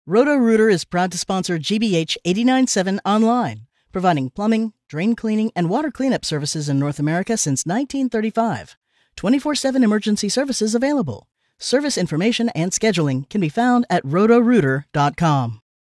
Roto-Rooter is proud to sponsor GBH 89.7 Online, providing plumbing, drain cleaning, and water cleanup services in North America since 1935. 24/7 emergency services available. Service information and scheduling can be found at rotorooter.com.